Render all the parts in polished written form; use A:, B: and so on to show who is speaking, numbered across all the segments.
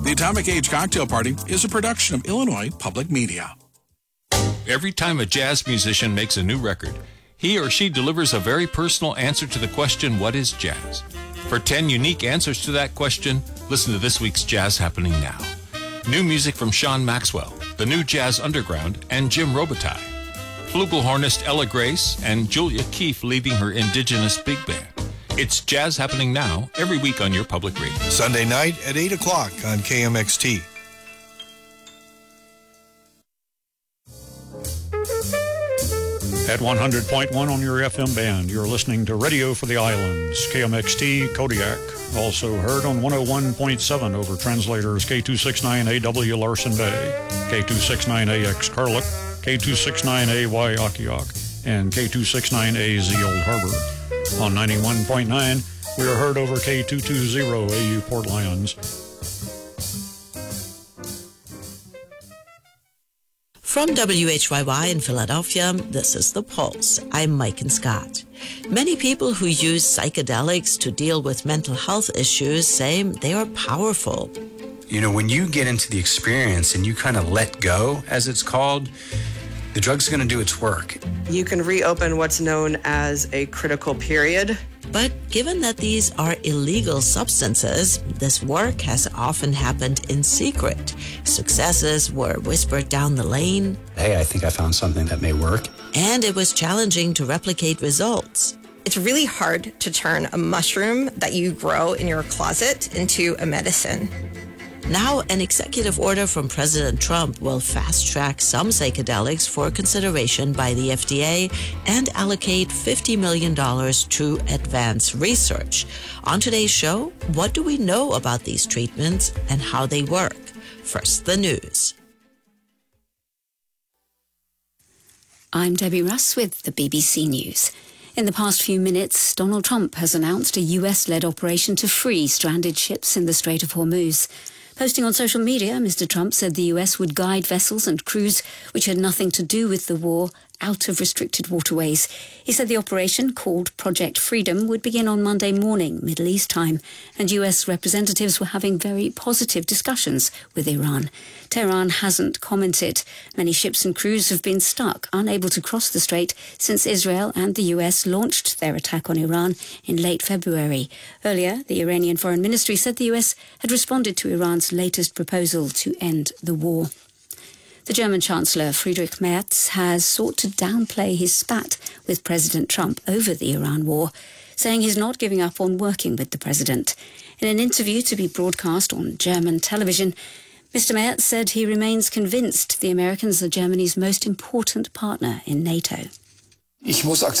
A: The Atomic Age Cocktail Party is a production of Illinois Public Media.
B: Every time a jazz musician makes a new record, he or she delivers a very personal answer to the question, what is jazz? For 10 unique answers to that question, listen to this week's Jazz Happening Now. New music from Sean Maxwell, the new Jazz Underground, and Jim Robitaille. Flugelhornist Ella Grace and Julia Keefe leading her indigenous big band. It's Jazz Happening Now every week on your public radio.
C: Sunday night at 8 o'clock on KMXT.
D: At 100.1 on your FM band, you're listening to Radio for the Islands, KMXT Kodiak. Also heard on 101.7 over translators K269AW Larson Bay, K269AX Carlick, K269AY Akiak, and K269AZ Old Harbor. On 91.9, we are heard over K220 AU Port Lions.
E: From WHYY in Philadelphia, this is The Pulse. I'm Mike and Scott. Many people who use psychedelics to deal with mental health issues say they are powerful.
F: You know, when you get into the experience and you kind of let go, as it's called, the drug's going to do its work.
G: You can reopen what's known as a critical period.
E: But given that these are illegal substances, this work has often happened in secret. Successes were whispered down the lane.
F: Hey, I think I found something that may work.
E: And it was challenging to replicate results.
H: It's really hard to turn a mushroom that you grow in your closet into a medicine.
E: Now, an executive order from President Trump will fast-track some psychedelics for consideration by the FDA and allocate $50 million to advance research. On today's show, what do we know about these treatments and how they work? First, the news.
I: I'm Debbie Russ with the BBC News. In the past few minutes, Donald Trump has announced a US-led operation to free stranded ships in the Strait of Hormuz. Posting on social media, Mr. Trump said the US would guide vessels and crews which had nothing to do with the war out of restricted waterways. He said the operation, called Project Freedom, would begin on Monday morning, Middle East time, and US representatives were having very positive discussions with Iran. Tehran hasn't commented. Many ships and crews have been stuck, unable to cross the strait since Israel and the US launched their attack on Iran in late February. Earlier, the Iranian Foreign Ministry said the US had responded to Iran's latest proposal to end the war. The German Chancellor Friedrich Merz has sought to downplay his spat with President Trump over the Iran war, saying he's not giving up on working with the president. In an interview to be broadcast on German television, Mr. Merz said he remains convinced the Americans are Germany's most important partner in NATO.
J: I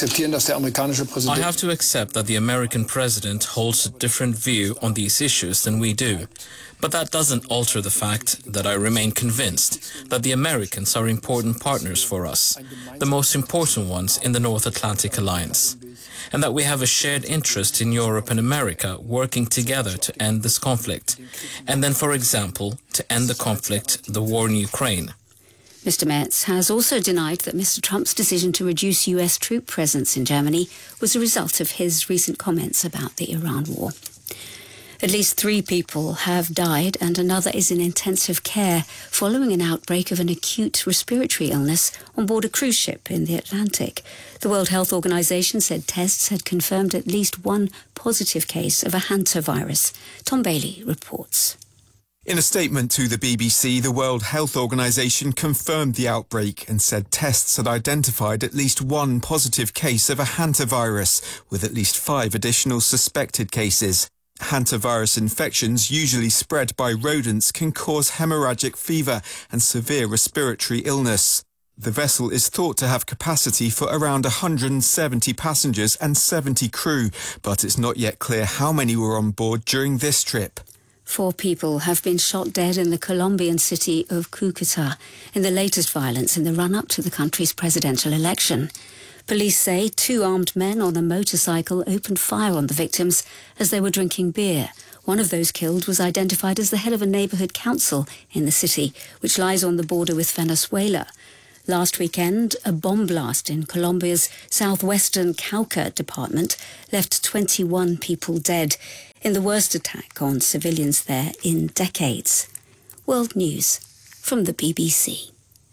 J: have to accept that the American president holds a different view on these issues than we do. But that doesn't alter the fact that I remain convinced that the Americans are important partners for us, the most important ones in the North Atlantic Alliance, and that we have a shared interest in Europe and America working together to end this conflict, and then, for example, to end the conflict, the war in Ukraine.
I: Mr. Merz has also denied that Mr. Trump's decision to reduce US troop presence in Germany was a result of his recent comments about the Iran war. At least 3 people have died and another is in intensive care following an outbreak of an acute respiratory illness on board a cruise ship in the Atlantic. The World Health Organization said tests had confirmed at least 1 positive case of a hantavirus. Tom Bailey reports.
K: In a statement to the BBC, the World Health Organization confirmed the outbreak and said tests had identified at least 1 positive case of a hantavirus, with at least 5 additional suspected cases. Hantavirus infections, usually spread by rodents, can cause hemorrhagic fever and severe respiratory illness. The vessel is thought to have capacity for around 170 passengers and 70 crew, but it's not yet clear how many were on board during this trip.
I: 4 people have been shot dead in the Colombian city of Cúcuta in the latest violence in the run-up to the country's presidential election. Police say 2 armed men on a motorcycle opened fire on the victims as they were drinking beer. One of those killed was identified as the head of a neighbourhood council in the city, which lies on the border with Venezuela. Last weekend, a bomb blast in Colombia's southwestern Cauca department left 21 people dead in the worst attack on civilians there in decades. World News from the BBC.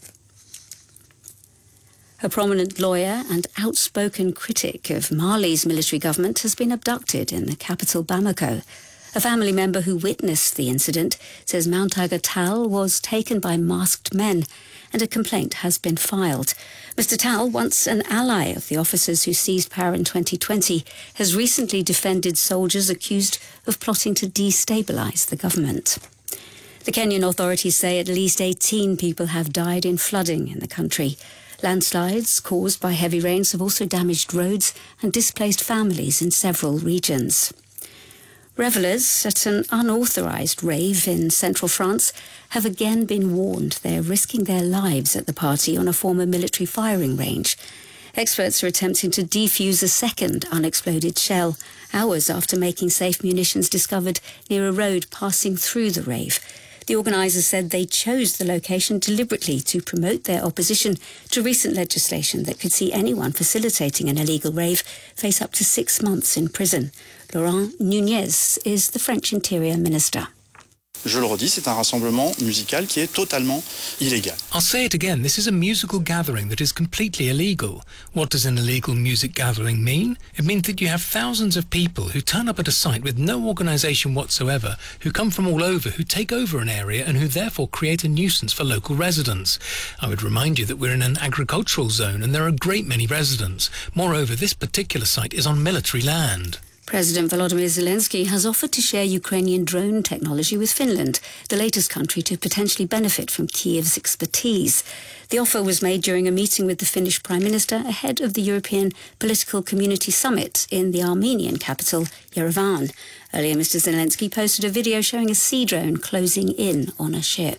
I: A prominent lawyer and outspoken critic of Mali's military government has been abducted in the capital Bamako. A family member who witnessed the incident says Mountaga Tall was taken by masked men, and a complaint has been filed. Mr. Tall, once an ally of the officers who seized power in 2020, has recently defended soldiers accused of plotting to destabilise the government. The Kenyan authorities say at least 18 people have died in flooding in the country. Landslides caused by heavy rains have also damaged roads and displaced families in several regions. Revellers at an unauthorised rave in central France have again been warned they are risking their lives at the party on a former military firing range. Experts are attempting to defuse a second unexploded shell, hours after making safe munitions discovered near a road passing through the rave. The organisers said they chose the location deliberately to promote their opposition to recent legislation that could see anyone facilitating an illegal rave face up to 6 months in prison. Laurent Nunez is the French Interior Minister.
L: Je le redis, c'est un rassemblement musical qui est totalement illégal.
M: I'll say it again, this is a musical gathering that is completely illegal. What does an illegal music gathering mean? It means that you have thousands of people who turn up at a site with no organisation whatsoever, who come from all over, who take over an area and who therefore create a nuisance for local residents. I would remind you that we're in an agricultural zone and there are a great many residents. Moreover, this particular site is on military land.
I: President Volodymyr Zelensky has offered to share Ukrainian drone technology with Finland, the latest country to potentially benefit from Kiev's expertise. The offer was made during a meeting with the Finnish Prime Minister ahead of the European Political Community Summit in the Armenian capital, Yerevan. Earlier, Mr. Zelensky posted a video showing a sea drone closing in on a ship.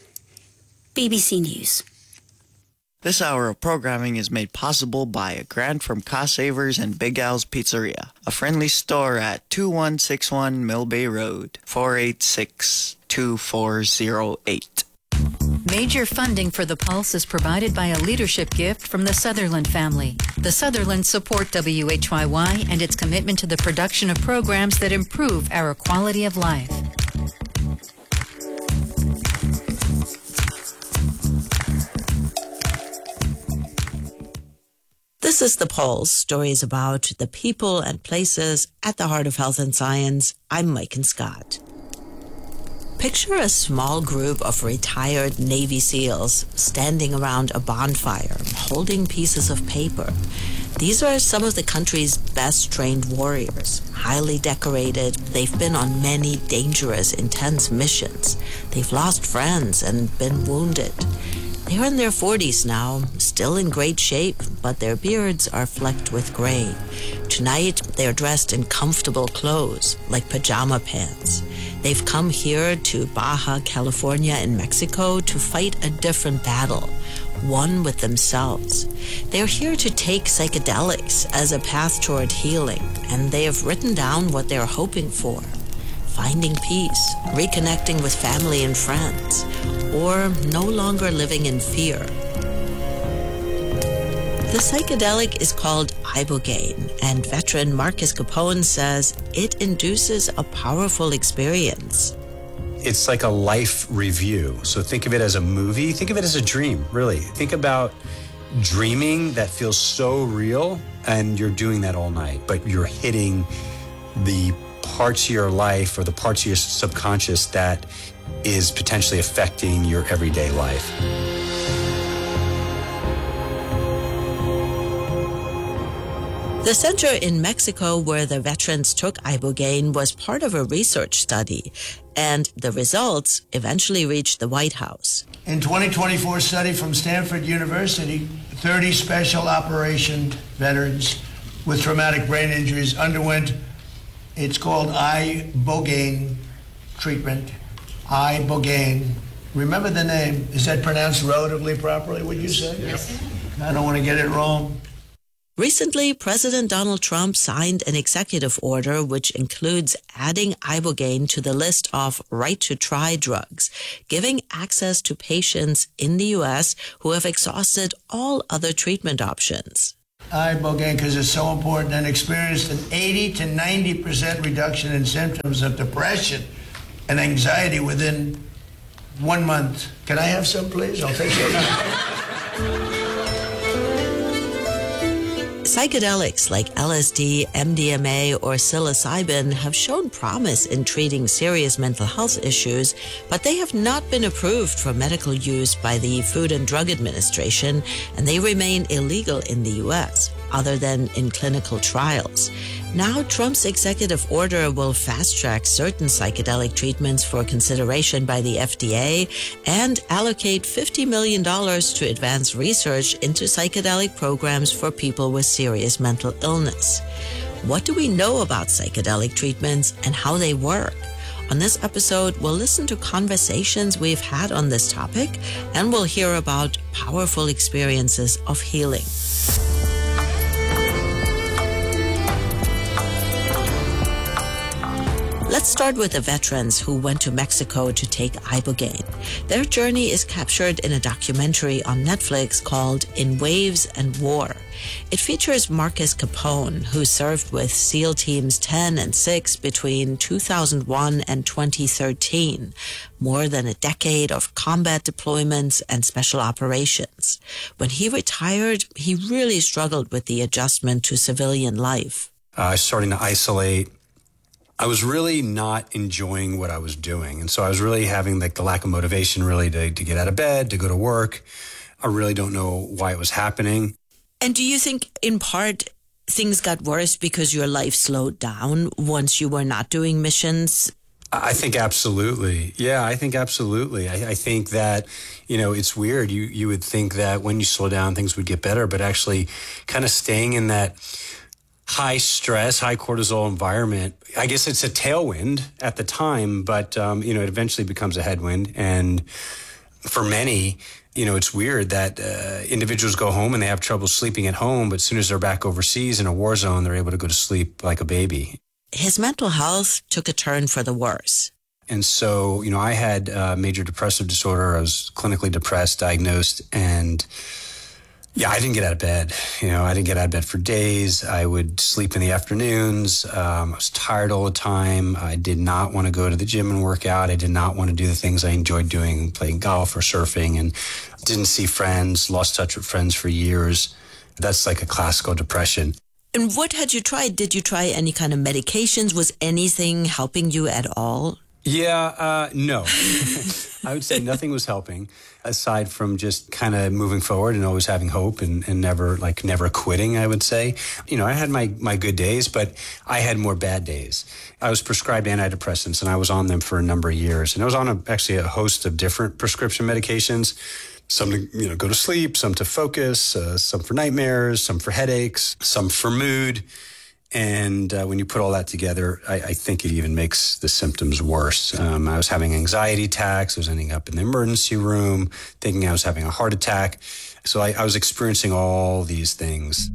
I: BBC News.
N: This hour of programming is made possible by a grant from Cost Savers and Big Al's Pizzeria, a friendly store at 2161 Mill Bay Road, 486-2408.
O: Major funding for The Pulse is provided by a leadership gift from the Sutherland family. The Sutherlands support WHYY and its commitment to the production of programs that improve our quality of life.
E: This is The Pulse, stories about the people and places at the heart of health and science. I'm Mike Scott. Picture a small group of retired Navy SEALs standing around a bonfire, holding pieces of paper. These are some of the country's best trained warriors, highly decorated. They've been on many dangerous, intense missions. They've lost friends and been wounded. They're in their 40s now, still in great shape, but their beards are flecked with gray. Tonight, they're dressed in comfortable clothes, like pajama pants. They've come here to Baja, California in Mexico to fight a different battle, one with themselves. They're here to take psychedelics as a path toward healing, and they have written down what they're hoping for. Finding peace, reconnecting with family and friends, or no longer living in fear. The psychedelic is called Ibogaine, and veteran Marcus Capone says it induces a powerful experience.
F: It's like a life review. So think of it as a movie. Think of it as a dream, really. Think about dreaming that feels so real, and you're doing that all night, but you're hitting the parts of your life or the parts of your subconscious that is potentially affecting your everyday life.
E: The center in Mexico where the veterans took Ibogaine was part of a research study, and the results eventually reached the White House.
P: In 2024 study from Stanford University, 30 special operation veterans with traumatic brain injuries underwent, it's called Ibogaine treatment. Ibogaine. Remember the name. Is that pronounced relatively properly, would you say? Yes. I don't want to get it wrong.
E: Recently, President Donald Trump signed an executive order which includes adding Ibogaine to the list of right-to-try drugs, giving access to patients in the U.S. who have exhausted all other treatment options.
P: Ibogaine, because it's so important, and experienced an 80 to 90% reduction in symptoms of depression and anxiety within 1 month. Can I have some, please? I'll take some.
E: Psychedelics like LSD, MDMA, or psilocybin have shown promise in treating serious mental health issues, but they have not been approved for medical use by the Food and Drug Administration, and they remain illegal in the U.S., other than in clinical trials. Now, Trump's executive order will fast-track certain psychedelic treatments for consideration by the FDA and allocate $50 million to advance research into psychedelic programs for people with serious mental illness. What do we know about psychedelic treatments and how they work? On this episode, we'll listen to conversations we've had on this topic, and we'll hear about powerful experiences of healing. Let's start with the veterans who went to Mexico to take Ibogaine. Their journey is captured in a documentary on Netflix called In Waves and War. It features Marcus Capone, who served with SEAL Teams 10 and 6 between 2001 and 2013. More than a decade of combat deployments and special operations. When he retired, he really struggled with the adjustment to civilian life.
F: Starting to isolate. I was really not enjoying what I was doing. And so I was really having the lack of motivation really to get out of bed, to go to work. I really don't know why it was happening.
E: And do you think in part things got worse because your life slowed down once you were not doing missions?
F: I think absolutely. Yeah, I think absolutely. I think that, it's weird. You would think that when you slow down, things would get better, but actually kind of staying in that high stress, high cortisol environment, I guess it's a tailwind at the time, but, it eventually becomes a headwind. And for many, it's weird that individuals go home and they have trouble sleeping at home, but as soon as they're back overseas in a war zone, they're able to go to sleep like a baby.
E: His mental health took a turn for the worse.
F: And so, I had major depressive disorder. I was clinically depressed, diagnosed, and yeah, I didn't get out of bed. I didn't get out of bed for days. I would sleep in the afternoons. I was tired all the time. I did not want to go to the gym and work out. I did not want to do the things I enjoyed doing, playing golf or surfing, and didn't see friends, lost touch with friends for years. That's like a classical depression.
E: And what had you tried? Did you try any kind of medications? Was anything helping you at all?
F: Yeah, no. I would say nothing was helping aside from just kind of moving forward and always having hope and never quitting, I would say. I had my good days, but I had more bad days. I was prescribed antidepressants and I was on them for a number of years. And I was on actually a host of different prescription medications, some to, go to sleep, some to focus, some for nightmares, some for headaches, some for mood. And when you put all that together, I think it even makes the symptoms worse. I was having anxiety attacks. I was ending up in the emergency room, thinking I was having a heart attack. So I was experiencing all these things.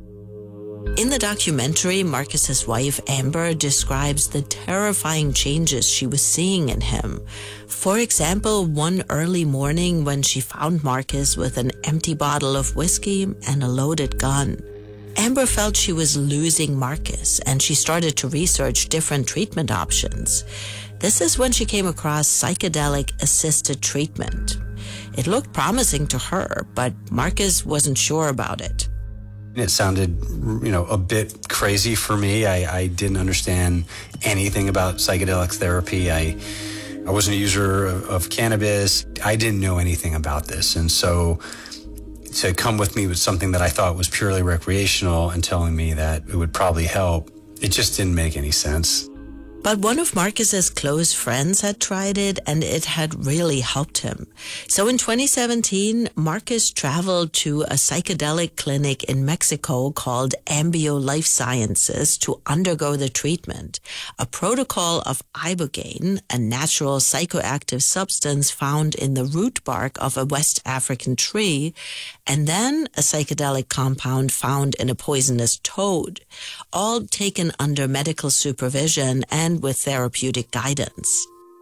E: In the documentary, Marcus's wife, Amber, describes the terrifying changes she was seeing in him. For example, one early morning when she found Marcus with an empty bottle of whiskey and a loaded gun. Amber felt she was losing Marcus, and she started to research different treatment options. This is when she came across psychedelic-assisted treatment. It looked promising to her, but Marcus wasn't sure about it.
F: It sounded, a bit crazy for me. I didn't understand anything about psychedelic therapy. I wasn't a user of cannabis. I didn't know anything about this, and so to come with me with something that I thought was purely recreational and telling me that it would probably help, it just didn't make any sense.
E: But one of Marcus's close friends had tried it, and it had really helped him. So in 2017, Marcus traveled to a psychedelic clinic in Mexico called Ambio Life Sciences to undergo the treatment, a protocol of ibogaine, a natural psychoactive substance found in the root bark of a West African tree, and then a psychedelic compound found in a poisonous toad, all taken under medical supervision and with therapeutic guidance.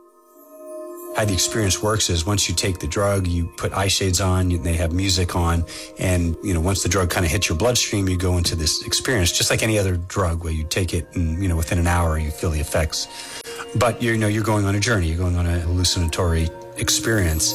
F: How the experience works is once you take the drug, you put eye shades on, they have music on, and once the drug kind of hits your bloodstream, you go into this experience, just like any other drug where you take it and within an hour you feel the effects. But you're going on a journey, you're going on a hallucinatory experience.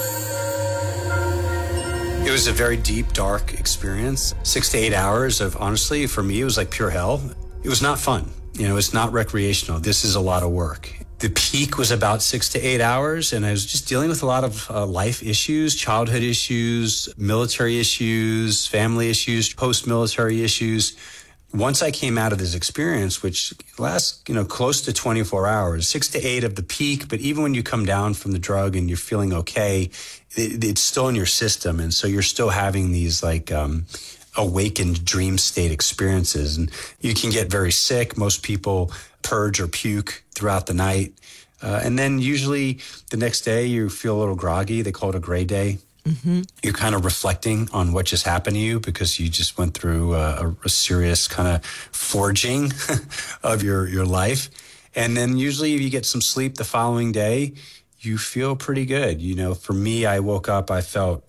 F: It was a very deep, dark experience. 6 to 8 hours of, honestly, for me, it was like pure hell. It was not fun. It's not recreational. This is a lot of work. The peak was about 6 to 8 hours, and I was just dealing with a lot of life issues, childhood issues, military issues, family issues, post-military issues. Once I came out of this experience, which lasts, close to 24 hours, 6 to 8 of the peak, but even when you come down from the drug and you're feeling okay, it's still in your system. And so you're still having these awakened dream state experiences. And you can get very sick. Most people purge or puke throughout the night. And then usually the next day you feel a little groggy. They call it a gray day. Mm-hmm. You're kind of reflecting on what just happened to you because you just went through a serious kind of forging of your life. And then usually if you get some sleep the following day, you feel pretty good. For me, I woke up, I felt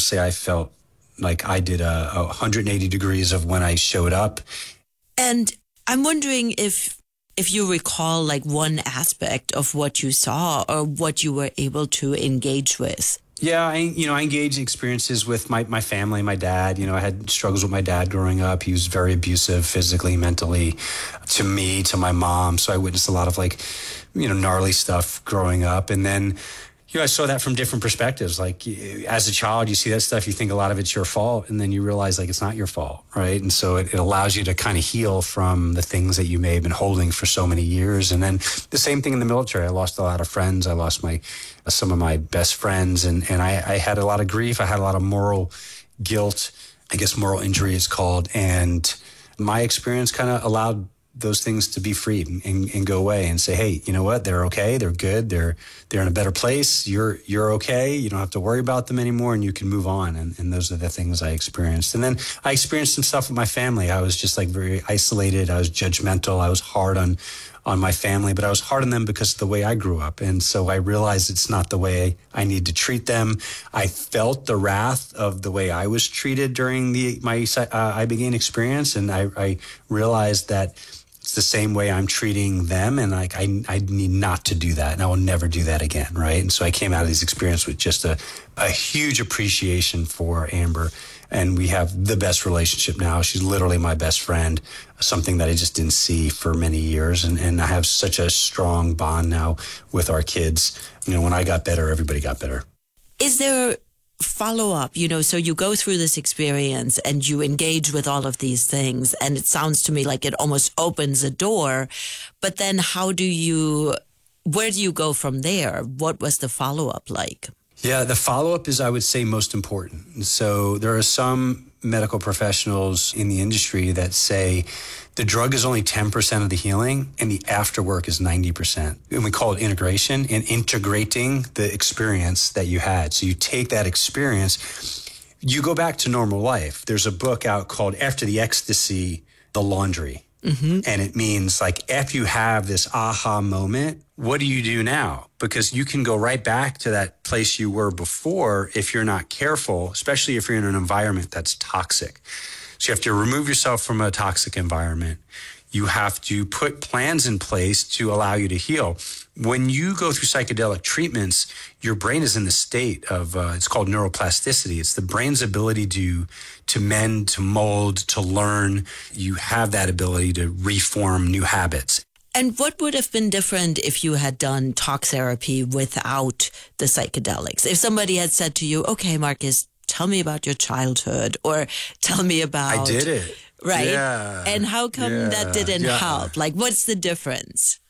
F: like I did 180 degrees of when I showed up.
E: And I'm wondering if you recall like one aspect of what you saw or what you were able to engage with.
F: Yeah, I engaged experiences with my family, my dad. I had struggles with my dad growing up. He was very abusive physically, mentally, to me, to my mom. So I witnessed a lot of gnarly stuff growing up. And then, I saw that from different perspectives. Like as a child, you see that stuff, you think a lot of it's your fault. And then you realize it's not your fault, right? And so it allows you to kind of heal from the things that you may have been holding for so many years. And then the same thing in the military. I lost a lot of friends. I lost some of my best friends. And I had a lot of grief. I had a lot of moral guilt. I guess moral injury is called. And my experience kind of allowed those things to be freed and go away and say, hey, you know what? They're okay. They're good. They're in a better place. You're okay. You don't have to worry about them anymore and you can move on. And those are the things I experienced. And then I experienced some stuff with my family. I was just very isolated. I was judgmental. I was hard on my family, but I was hard on them because of the way I grew up. And so I realized it's not the way I need to treat them. I felt the wrath of the way I was treated during my Ibogaine experience. And I realized that it's the same way I'm treating them. And I need not to do that. And I will never do that again. Right. And so I came out of this experience with just a huge appreciation for Amber. And we have the best relationship now. She's literally my best friend, something that I just didn't see for many years. And I have such a strong bond now with our kids. When I got better, everybody got better.
E: Is there follow-up, so you go through this experience and you engage with all of these things, and it sounds to me like it almost opens a door, but then where do you go from there? What was the follow-up like?
F: Yeah, the follow-up is, I would say, most important. So there are some medical professionals in the industry that say the drug is only 10% of the healing and the afterwork is 90%. And we call it integration and integrating the experience that you had. So you take that experience, you go back to normal life. There's a book out called After the Ecstasy, The Laundry. Mm-hmm. And it means after you have this aha moment, what do you do now? Because you can go right back to that place you were before if you're not careful, especially if you're in an environment that's toxic. So you have to remove yourself from a toxic environment. You have to put plans in place to allow you to heal. When you go through psychedelic treatments, your brain is in the state of, it's called neuroplasticity. It's the brain's ability to mend, to mold, to learn. You have that ability to reform new habits.
E: And what would have been different if you had done talk therapy without the psychedelics? If somebody had said to you, okay, Marcus, tell me about your childhood, or tell me about...
F: I did it.
E: Right?
F: Yeah.
E: And how come that didn't help? What's the difference?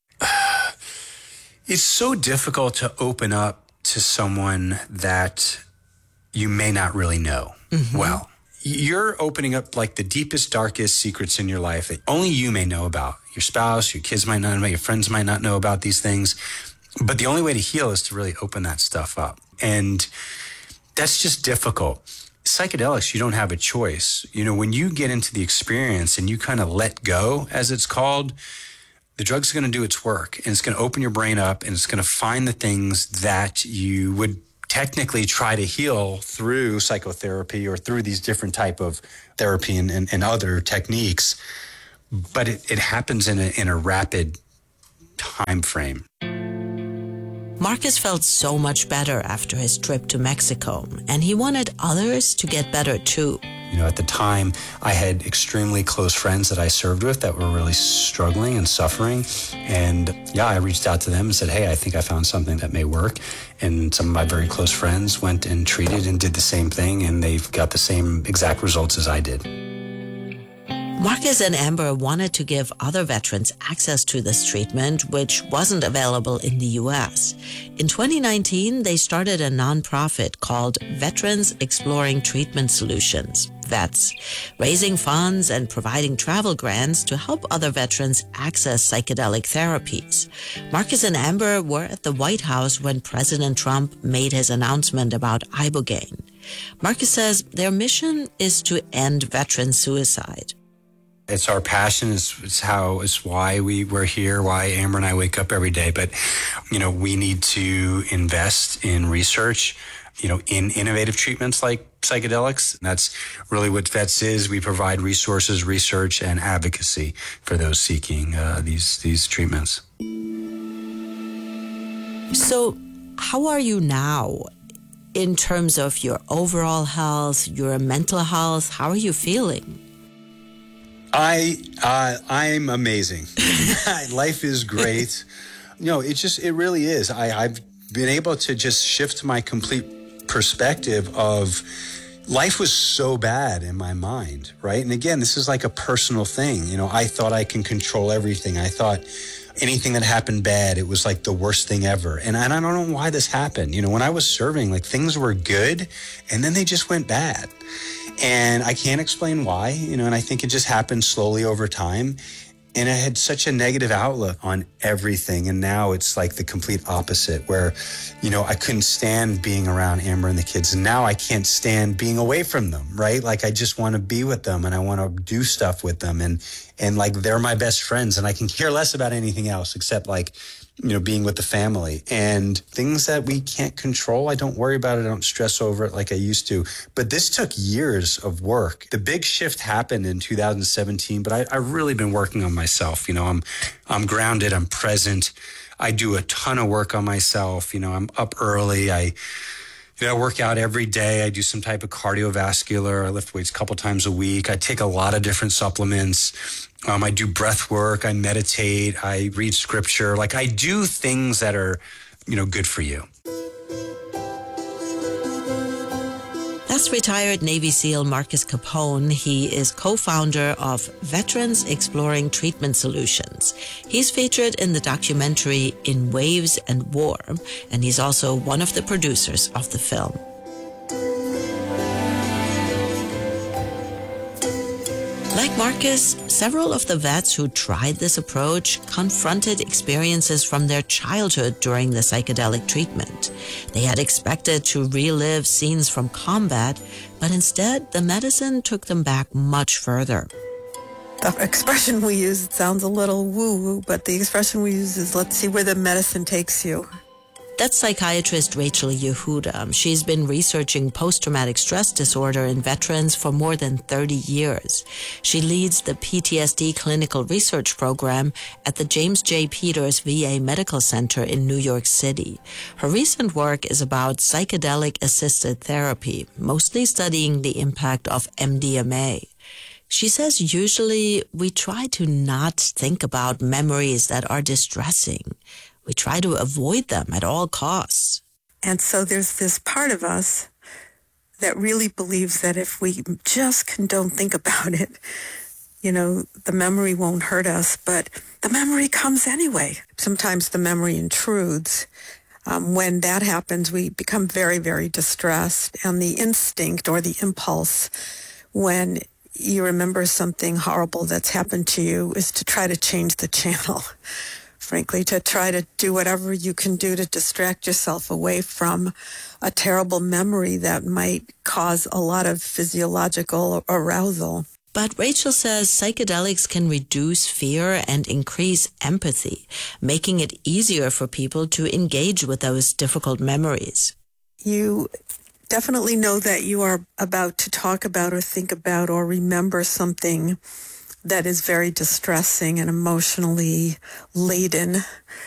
F: It's so difficult to open up to someone that you may not really know well. You're opening up the deepest, darkest secrets in your life that only you may know about. Your spouse, your kids might not know about, your friends might not know about these things. But the only way to heal is to really open that stuff up. And that's just difficult. Psychedelics, you don't have a choice. When you get into the experience and you kind of let go, as it's called, the drug's going to do its work, and it's going to open your brain up, and it's going to find the things that you would technically try to heal through psychotherapy or through these different type of therapy and other techniques. But it happens in a rapid time frame.
E: Marcus felt so much better after his trip to Mexico, and he wanted others to get better too.
F: At the time, I had extremely close friends that I served with that were really struggling and suffering. And I reached out to them and said, hey, I think I found something that may work. And some of my very close friends went and treated and did the same thing, and they've got the same exact results as I did.
E: Marcus and Amber wanted to give other veterans access to this treatment, which wasn't available in the U.S. In 2019, they started a nonprofit called Veterans Exploring Treatment Solutions, VETS, raising funds and providing travel grants to help other veterans access psychedelic therapies. Marcus and Amber were at the White House when President Trump made his announcement about Ibogaine. Marcus says their mission is to end veteran suicide.
F: It's our passion. It's why we're here, why Amber and I wake up every day. But, we need to invest in research, in innovative treatments like psychedelics. And that's really what VETS is. We provide resources, research, and advocacy for those seeking these treatments.
E: So how are you now in terms of your overall health, your mental health? How are you feeling?
F: I'm amazing. Life is great. It really is. I've been able to just shift my complete perspective of life was so bad in my mind, right? And again, this is like a personal thing. I thought I can control everything. I thought anything that happened bad, it was like the worst thing ever. And I don't know why this happened. When I was serving, things were good and then they just went bad. And I can't explain why, and I think it just happened slowly over time. And I had such a negative outlook on everything. And now it's like the complete opposite where, I couldn't stand being around Amber and the kids. And now I can't stand being away from them, right? I just want to be with them and I want to do stuff with them. And they're my best friends and I can care less about anything else except being with the family. And things that we can't control, I don't worry about it. I don't stress over it like I used to. But this took years of work. The big shift happened in 2017, but I've really been working on myself. I'm grounded, I'm present. I do a ton of work on myself. I'm up early. I work out every day. I do some type of cardiovascular. I lift weights a couple times a week. I take a lot of different supplements. I do breath work. I meditate. I read scripture. I do things that are, good for you.
E: That's retired Navy SEAL Marcus Capone. He is co-founder of Veterans Exploring Treatment Solutions. He's featured in the documentary In Waves and War, and he's also one of the producers of the film. Like Marcus, several of the vets who tried this approach confronted experiences from their childhood during the psychedelic treatment. They had expected to relive scenes from combat, but instead the medicine took them back much further.
Q: The expression we use, it sounds a little woo-woo, but the expression we use is, let's see where the medicine takes you.
E: That's psychiatrist Rachel Yehuda. She's been researching post-traumatic stress disorder in veterans for more than 30 years. She leads the PTSD clinical research program at the James J. Peters VA Medical Center in New York City. Her recent work is about psychedelic-assisted therapy, mostly studying the impact of MDMA. She says usually we try to not think about memories that are distressing. We try to avoid them at all costs.
Q: And so there's this part of us that really believes that if we just don't think about it, the memory won't hurt us, but the memory comes anyway. Sometimes the memory intrudes. When that happens, we become very, very distressed. And the instinct or the impulse when you remember something horrible that's happened to you is to try to change the channel. Frankly, to try to do whatever you can do to distract yourself away from a terrible memory that might cause a lot of physiological arousal.
E: But Rachel says psychedelics can reduce fear and increase empathy, making it easier for people to engage with those difficult memories.
Q: You definitely know that you are about to talk about or think about or remember something that is very distressing and emotionally laden.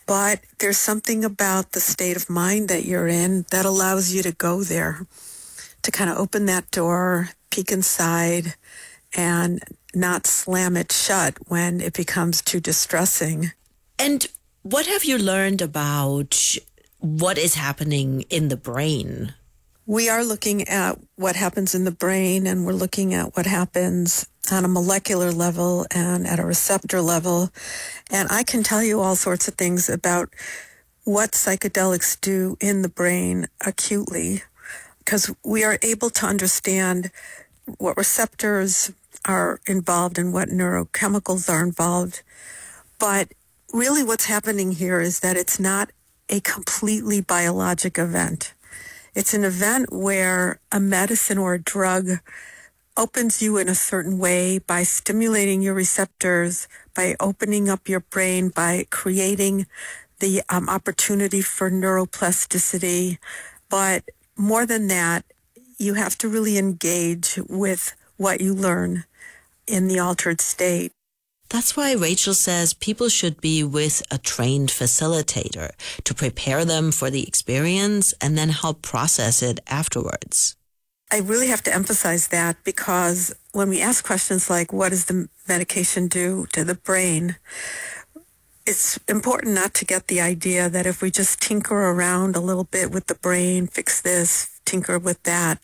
Q: But there's something about the state of mind that you're in that allows you to go there, to kind of open that door, peek inside, and not slam it shut when it becomes too distressing.
E: And what have you learned about what is happening in the brain?
Q: We are looking at what happens in the brain, and we're looking at what happens on a molecular level and at a receptor level. And I can tell you all sorts of things about what psychedelics do in the brain acutely, because we are able to understand what receptors are involved and what neurochemicals are involved. But really what's happening here is that it's not a completely biologic event. It's an event where a medicine or a drug opens you in a certain way by stimulating your receptors, by opening up your brain, by creating the opportunity for neuroplasticity. But more than that, you have to really engage with what you learn in the altered state.
E: That's why Rachel says people should be with a trained facilitator to prepare them for the experience and then help process it afterwards.
Q: I really have to emphasize that, because when we ask questions like, what does the medication do to the brain, it's important not to get the idea that if we just tinker around a little bit with the brain, fix this, tinker with that,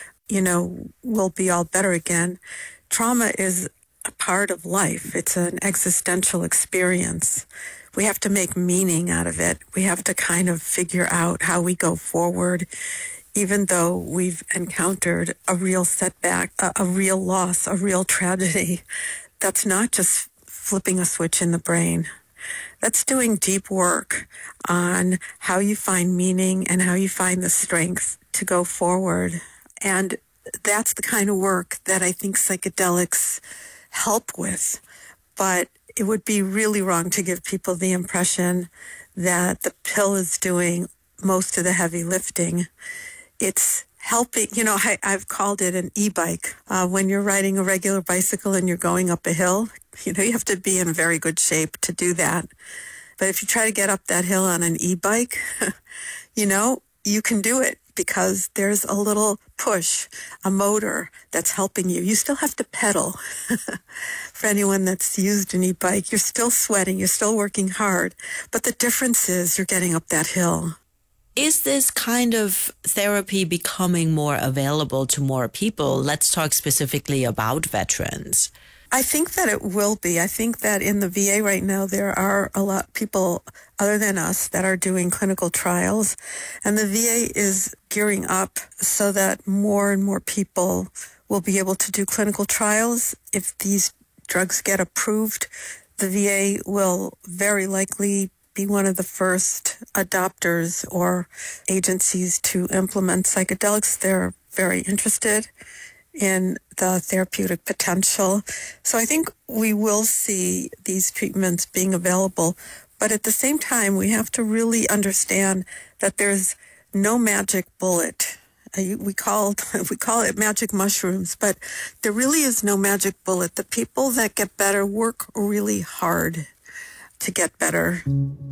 Q: we'll be all better again. Trauma is a part of life. It's an existential experience. We have to make meaning out of it. We have to kind of figure out how we go forward, even though we've encountered a real setback, a real loss, a real tragedy. That's not just flipping a switch in the brain. That's doing deep work on how you find meaning and how you find the strength to go forward. And that's the kind of work that I think psychedelics help with. But it would be really wrong to give people the impression that the pill is doing most of the heavy lifting. It's helping, I've called it an e-bike. When you're riding a regular bicycle and you're going up a hill, you have to be in very good shape to do that. But if you try to get up that hill on an e-bike, you can do it, because there's a little push, a motor that's helping you. You still have to pedal. For anyone that's used an e-bike, you're still sweating, you're still working hard. But the difference is you're getting up that hill.
E: Is this kind of therapy becoming more available to more people? Let's talk specifically about veterans.
Q: I think that it will be. I think that in the VA right now, there are a lot of people other than us that are doing clinical trials. And the VA is gearing up so that more and more people will be able to do clinical trials. If these drugs get approved, the VA will very likely be one of the first adopters or agencies to implement psychedelics. They're very interested in the therapeutic potential. So I think we will see these treatments being available. But at the same time, we have to really understand that there's no magic bullet. We call it magic mushrooms, but there really is no magic bullet. The people that get better work really hard to get better.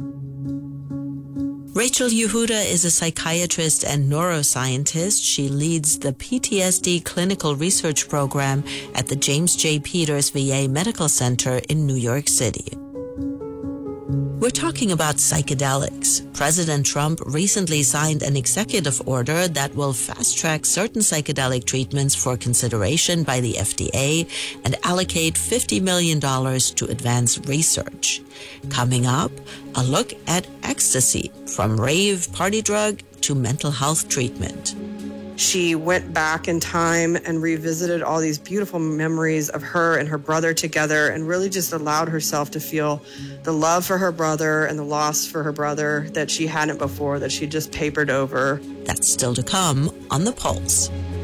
E: Rachel Yehuda is a psychiatrist and neuroscientist. She leads the PTSD clinical research program at the James J. Peters VA Medical Center in New York City. We're talking about psychedelics. President Trump recently signed an executive order that will fast-track certain psychedelic treatments for consideration by the FDA and allocate $50 million to advance research. Coming up, a look at ecstasy, from rave party drug to mental health treatment.
G: She went back in time and revisited all these beautiful memories of her and her brother together, and really just allowed herself to feel the love for her brother and the loss for her brother that she hadn't before, that she just papered over.
E: That's still to come on The Pulse.